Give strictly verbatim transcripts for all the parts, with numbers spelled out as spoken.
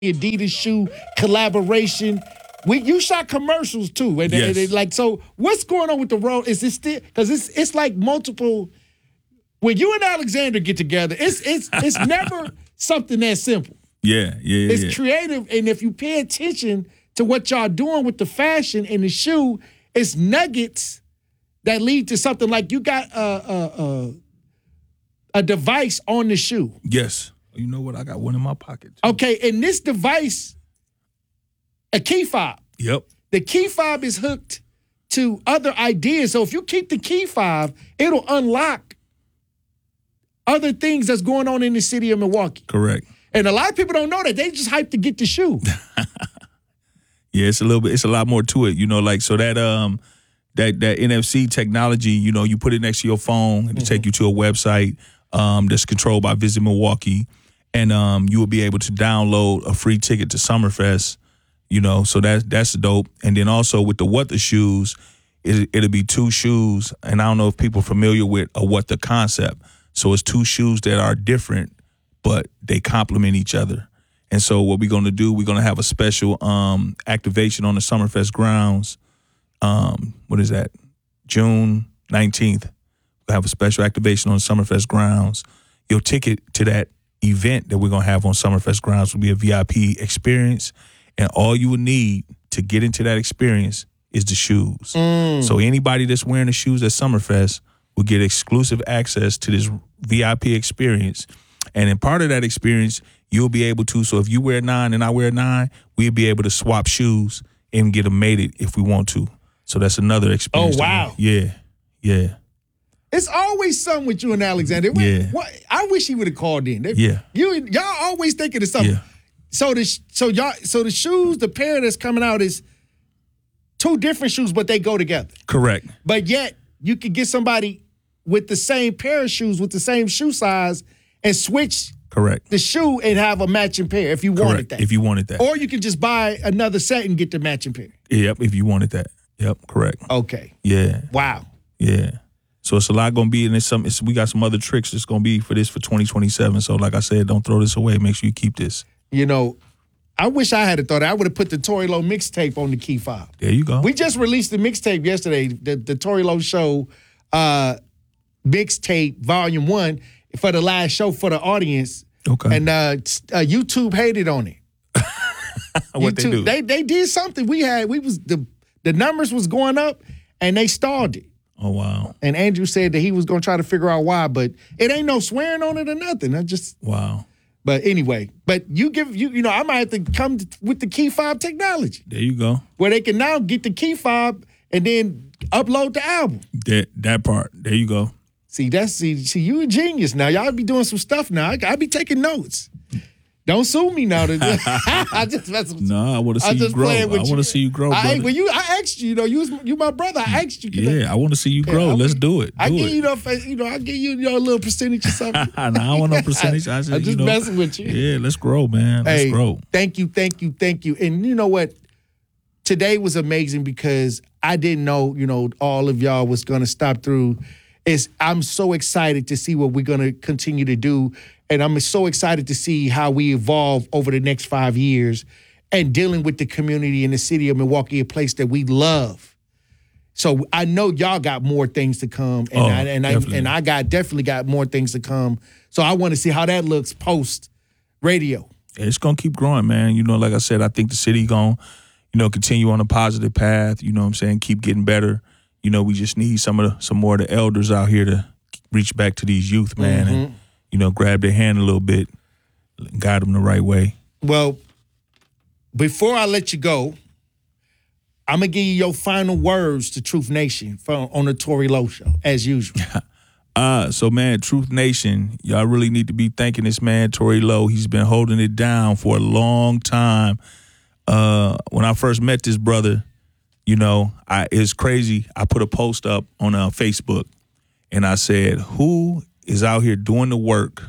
Adidas shoe collaboration. We you shot commercials too, and, Yes. and- and like so. What's going on with the role? Is it still because it's it's like multiple. When you and Alexander get together, it's it's it's never something that simple. Yeah, yeah, yeah. It's yeah. creative, and if you pay attention to what y'all doing with the fashion and the shoe, it's nuggets that lead to something like you got a a, a, a device on the shoe. Yes. You know what? I got one in my pocket. Too. Okay, and this device, a key fob. Yep. The key fob is hooked to other ideas. So if you keep the key fob, it'll unlock other things that's going on in the city of Milwaukee. Correct. And a lot of people don't know that. They just hyped to get the shoe. Yeah, it's a little bit. It's a lot more to it. You know, like so that um that that N F C technology. You know, you put it next to your phone to mm-hmm. take you to a website um, that's controlled by Visit Milwaukee, and um, you will be able to download a free ticket to Summerfest. You know, so that that's dope. And then also with the What the shoes, it, it'll be two shoes, and I don't know if people are familiar with a What the concept. So it's two shoes that are different, but they complement each other. And so what we're going to do, we're going to have a special um, activation on the Summerfest grounds. Um, what is that? June nineteenth. We'll have a special activation on the Summerfest grounds. Your ticket to that event that we're going to have on Summerfest grounds will be a V I P experience. And all you would need to get into that experience is the shoes. Mm. So anybody that's wearing the shoes at Summerfest will get exclusive access to this V I P experience. And in part of that experience, you'll be able to, so if you wear nine and I wear nine, we'll be able to swap shoes and get them mated if we want to. So that's another experience. Oh, wow. Yeah, yeah. It's always something with you and Alexander. Yeah. What, I wish he would have called in. They, Yeah. You, y'all always thinking of something. Yeah. So the so y'all so the shoes, the pair that's coming out is two different shoes, but they go together. Correct. But yet you could get somebody with the same pair of shoes with the same shoe size and switch Correct. the shoe and have a matching pair if you wanted Correct. that. If you wanted that. Or you could just buy another set and get the matching pair. Yep, if you wanted that. Yep, correct. Okay. Yeah. Wow. Yeah. So it's a lot going to be, and it's some. It's, we got some other tricks that's going to be for this for twenty twenty-seven. So like I said, don't throw this away. Make sure you keep this. You know, I wish I had a thought. I would have put the Tory Lowe mixtape on the key fob. There you go. We just released the mixtape yesterday, the, the Tory Lowe Show uh, mixtape volume one for the last show for the audience. Okay. And uh, uh, YouTube hated on it. What they YouTube, do? They they did something. We had we was the the numbers was going up and they stalled it. Oh wow. And Andrew said that he was gonna try to figure out why, but it ain't no swearing on it or nothing. I just Wow. But anyway, but you give you you know I might have to come to, with the key fob technology There you go. where they can now get the key fob and then upload the album. That that part. There you go. See that's see see you a genius now. Y'all be doing some stuff now. I, I be taking notes. Don't sue me now. I just mess with No, I want to see I'm you just grow. playing I with want you. to see you grow, I, brother. when you, I asked you, you know, you was you my brother. I asked you. can I- Yeah, I want to see you grow. I- Let's do it. Do I give it. you know, you know, I give you, you know, a little percentage or something. nah, I don't want no percentage. I said, I'm just you know, messing with you. Yeah, let's grow, man. Let's Hey, grow. thank you, thank you, thank you. And you know what? Today was amazing because I didn't know, you know, all of y'all was going to stop through. It's, I'm so excited to see what we're going to continue to do. And I'm so excited to see how we evolve over the next five years and dealing with the community in the city of Milwaukee, a place that we love. So I know y'all got more things to come, and Oh, I, and I, definitely. and I got definitely got more things to come. So I want to see how that looks post radio. It's gonna keep growing, man. You know, like I said, I think the city gonna, you know, continue on a positive path. You know what I'm saying? Keep getting better. You know, we just need some of the, some more of the elders out here to reach back to these youth, man, Mm-hmm. and you know, grab their hand a little bit, guide them the right way. Well, before I let you go, I'm going to give you your final words to Truth Nation from, on the Tory Lowe Show, as usual. Uh, so, man, Truth Nation, y'all really need to be thanking this man, Tory Lowe. He's been holding it down for a long time. Uh, when I first met this brother, you know, I it's crazy. I put a post up on uh, Facebook, and I said, who is out here doing the work,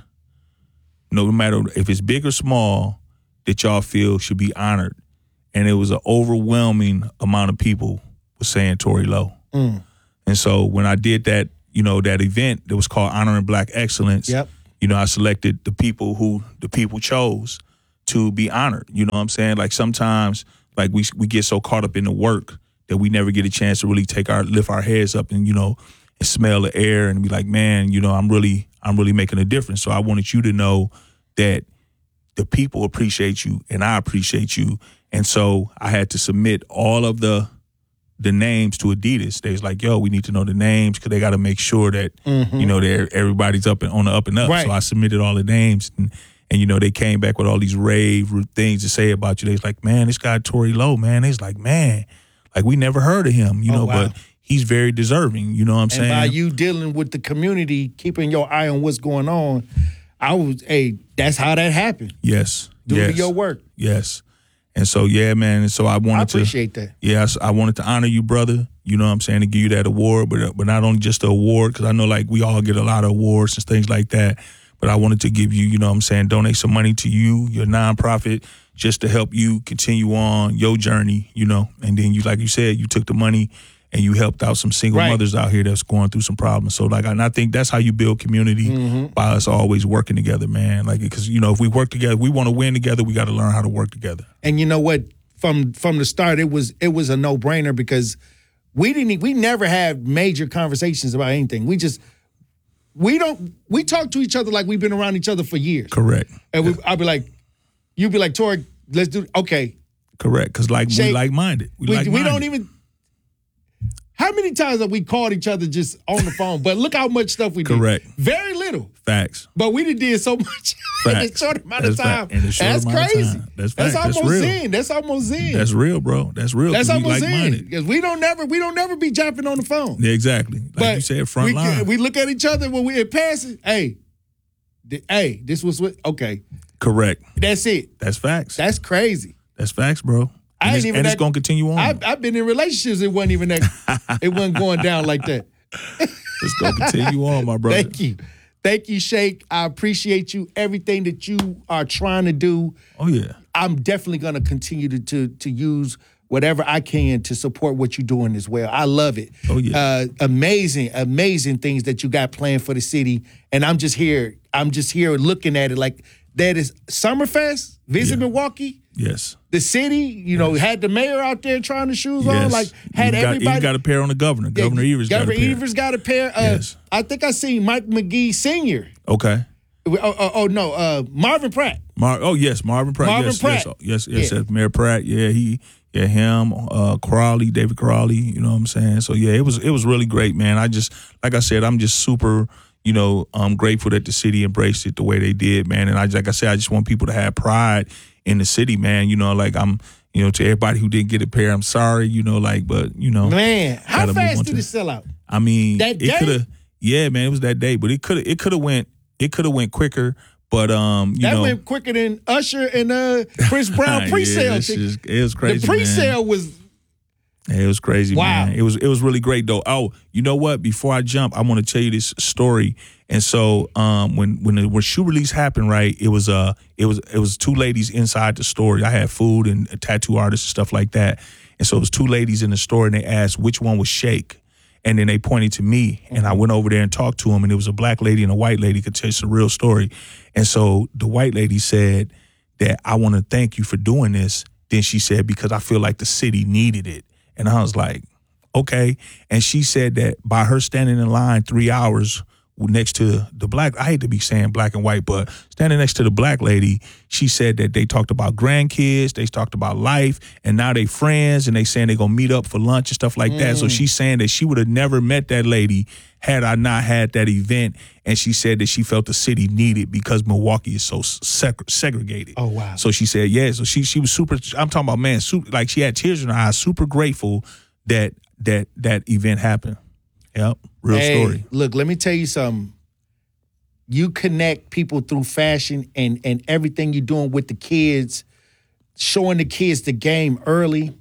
no matter if it's big or small, that y'all feel should be honored? And it was an overwhelming amount of people was saying Tory Lowe. Mm. And so when I did that, you know, that event that was called Honoring Black Excellence, Yep. you know, I selected the people who the people chose. to be honored. You know what I'm saying? Like sometimes, like we we get so caught up in the work that we never get a chance to really take our lift our heads up and you know and smell the air and be like, man, you know, I'm really I'm really making a difference. So I wanted you to know that the people appreciate you and I appreciate you. And so I had to submit all of the the names to Adidas. They was like, yo, we need to know the names because they got to make sure that, mm-hmm. you know, that everybody's up and on the up and up. Right. So I submitted all the names and, and, you know, they came back with all these rave things to say about you. They was like, man, this guy Tory Lowe, man. They was like, man, like we never heard of him, you oh, know, wow. but he's very deserving. You know what I'm and saying? And by you dealing with the community, keeping your eye on what's going on, I was, hey, that's how that happened. Yes. Due yes. to your work. Yes. And so, yeah, man. And so I wanted I appreciate to, that. Yes, I wanted to honor you, brother. You know what I'm saying? To give you that award, but but not only just the award, because I know like we all get a lot of awards and things like that. But I wanted to give you, you know what I'm saying, donate some money to you, your nonprofit, just to help you continue on your journey, you know. And then you, like you said, you took the money and you helped out some single right. mothers out here that's going through some problems. So like, and I think that's how you build community mm-hmm. by us always working together, man. Like, because you know, if we work together, we want to win together. We got to learn how to work together. And you know what? From from the start, it was it was a no brainer because we didn't we never had major conversations about anything. We just we don't we talk to each other like we've been around each other for years. Correct. And we, I'd be like, you'd be like, Tori, let's do okay. Correct, because like Shay, we like minded. We, we, like we don't even. How many times have we called each other just on the phone? But look how much stuff we did. Correct. Very little. Facts. But we done did so much in a short amount of time. That's That's crazy. Time. That's, That's almost That's real. in. That's almost in. That's real, bro. That's real. That's almost in. Because like we don't never we don't never be japping on the phone. Yeah, exactly. Like but you said, front we, line. We look at each other when we in passing. Hey, th- hey, this was what okay. Correct. That's it. That's facts. That's crazy. That's facts, bro. And, I ain't it's, even and that, it's gonna continue on. I, I've been in relationships. It wasn't even that. It wasn't going down like that. It's gonna continue on, my brother. Thank you, thank you, Shake. I appreciate you. Everything that you are trying to do. Oh yeah. I'm definitely gonna continue to to to use whatever I can to support what you're doing as well. I love it. Oh yeah. Uh, amazing, amazing things that you got planned for the city, and I'm just here. I'm just here looking at it like that is Summerfest. Visit yeah. Milwaukee. Yes. The city, you know, yes. had the mayor out there trying the shoes yes. on, like had you got, everybody. You got a pair on the governor. Yeah, Governor Evers got a pair. Governor Evers got a pair. Uh, yes. I think I seen Mike McGee Senior Okay. Oh, oh, oh no, uh, Marvin Pratt. Mar- oh yes, Marvin Pratt. Marvin yes, Pratt. Yes, yes, yes, yeah. yes. Mayor Pratt. Yeah, he, yeah, him, uh, Crowley, David Crowley. You know what I'm saying? So yeah, it was it was really great, man. I just, like I said, I'm just super. You know, I'm grateful that the city embraced it the way they did, man. And I, like I said, I just want people to have pride in the city, man. You know, like I'm, you know, to everybody who didn't get a pair, I'm sorry. You know, like, but you know, man, how fast did it sell out? I mean, that day? it could have, yeah, man, it was that day, but it could have, it could have went, it could have went quicker. But um, you that know, went quicker than Usher and uh Chris Brown pre-sale. yeah, just, it was crazy. The pre-sale man. was. It was crazy, wow. man. It was it was really great though. Oh, you know what? Before I jump, I want to tell you this story. And so, um, when when the when shoe release happened, right? It was uh, it was it was two ladies inside the store. I had food and a tattoo artist and stuff like that. And so it was two ladies in the store, and they asked which one was Shake. And then they pointed to me, and I went over there and talked to them. And it was a black lady and a white lady. Could tell you a real story. And so the white lady said that I want to thank you for doing this. Then she said because I feel like the city needed it. And I was like, okay. And she said that by her standing in line three hours next to the black, I hate to be saying black and white, but standing next to the black lady, she said that they talked about grandkids, they talked about life, and now they friends, and they saying they gonna meet up for lunch and stuff like mm. that. So she's saying that she would have never met that lady had I not had that event. And she said that she felt the city needed because Milwaukee is so seg- segregated. Oh, wow. So she said, yeah. So she she was super, I'm talking about, man, super, like she had tears in her eyes, super grateful that that that event happened. Yep, real hey, story. Look, let me tell you something. You connect people through fashion and, and everything you're doing with the kids, showing the kids the game early.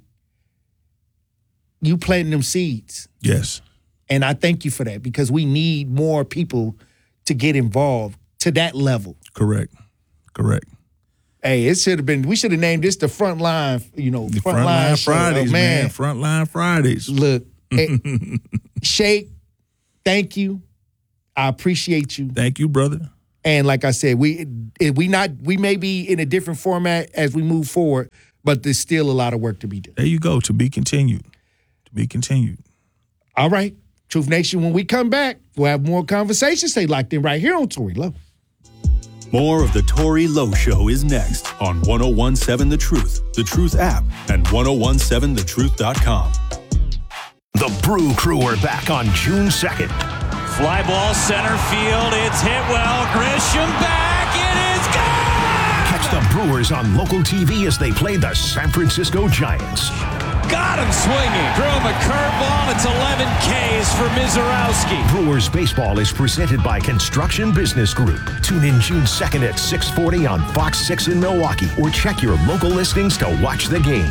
You planting them seeds. Yes. And I thank you for that because we need more people to get involved to that level. Correct. Correct. Hey, it should have been, we should have named this the front line, you know, the front, front line, line show. Fridays, oh, man. man. Front line Fridays. Look, hey, Shake, thank you. I appreciate you. Thank you, brother. And like I said, we we not we may be in a different format as we move forward, but there's still a lot of work to be done. There you go. To be continued. To be continued. All right. Truth Nation, when we come back, we'll have more conversations. Stay locked in right here on Tory Lowe. More of the Tory Lowe Show is next on ten seventeen The Truth, The Truth app, and ten seventeen the truth dot com. The Brew Crew are back on June second. Fly ball center field. It's hit well. Grisham back. It is gone! Catch the Brewers on local T V as they play the San Francisco Giants. Got him swinging. Throw him a curveball. It's eleven Ks for Mizorowski. Brewers baseball is presented by Construction Business Group. Tune in June second at six forty on Fox six in Milwaukee or check your local listings to watch the game.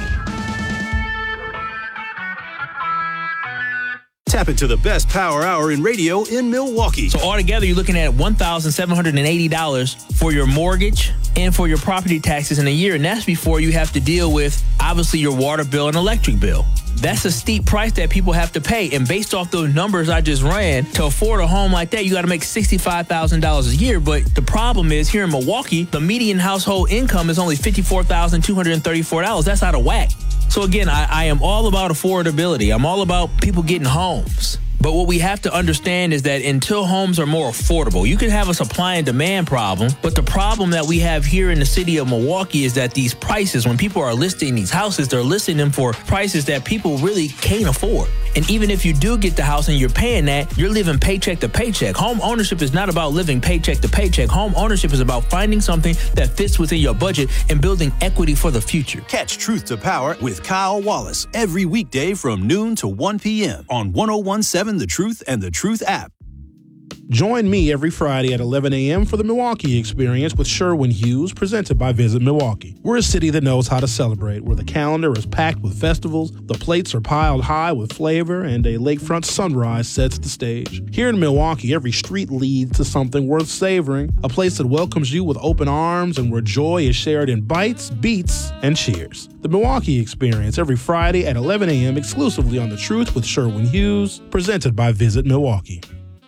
Tap into the best power hour in radio in Milwaukee. So altogether, you're looking at one thousand seven hundred eighty dollars for your mortgage and for your property taxes in a year. And that's before you have to deal with, obviously, your water bill and electric bill. That's a steep price that people have to pay. And based off those numbers I just ran, to afford a home like that, you got to make sixty-five thousand dollars a year. But the problem is, here in Milwaukee, the median household income is only fifty-four thousand two hundred thirty-four dollars. That's out of whack. So again, I, I am all about affordability. I'm all about people getting homes. But what we have to understand is that until homes are more affordable, you can have a supply and demand problem. But the problem that we have here in the city of Milwaukee is that these prices, when people are listing these houses, they're listing them for prices that people really can't afford. And even if you do get the house and you're paying that, you're living paycheck to paycheck. Home ownership is not about living paycheck to paycheck. Home ownership is about finding something that fits within your budget and building equity for the future. Catch Truth to Power with Kyle Wallace every weekday from noon to one p.m. on ten seventeen The Truth and the Truth app. Join me every Friday at eleven a.m. for the Milwaukee Experience with Sherwin Hughes, presented by Visit Milwaukee. We're a city that knows how to celebrate, where the calendar is packed with festivals, the plates are piled high with flavor, and a lakefront sunrise sets the stage. Here in Milwaukee, every street leads to something worth savoring, a place that welcomes you with open arms and where joy is shared in bites, beats, and cheers. The Milwaukee Experience every Friday at eleven a.m. exclusively on The Truth with Sherwin Hughes, presented by Visit Milwaukee.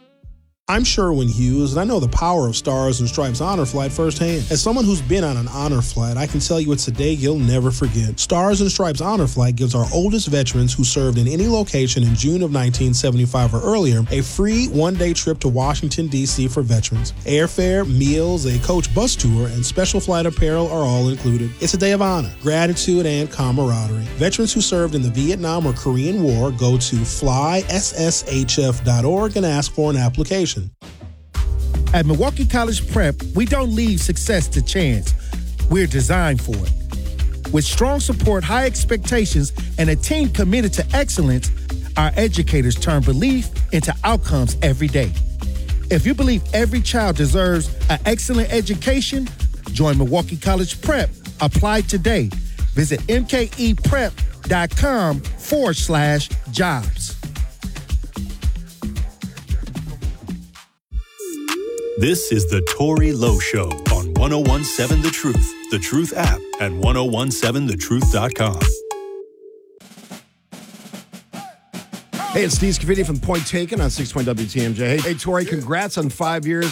I'm Sherwin Hughes, and I know the power of Stars and Stripes Honor Flight firsthand. As someone who's been on an honor flight, I can tell you it's a day you'll never forget. Stars and Stripes Honor Flight gives our oldest veterans who served in any location in June of nineteen seventy-five or earlier a free one-day trip to Washington, D C for veterans. Airfare, meals, a coach bus tour, and special flight apparel are all included. It's a day of honor, gratitude, and camaraderie. Veterans who served in the Vietnam or Korean War go to fly s s h f dot org and ask for an application. At Milwaukee College Prep, we don't leave success to chance. We're designed for it. With strong support, high expectations, and a team committed to excellence, our educators turn belief into outcomes every day. If you believe every child deserves an excellent education, join Milwaukee College Prep. Apply today. Visit mkeprep.com forward slash jobs. This is the Tory Lowe Show on ten seventeen The Truth, The Truth app, and ten seventeen the truth dot com. Hey, it's Steve Scavini from Point Taken on six twenty W T M J. Hey, hey, Tory, congrats on five years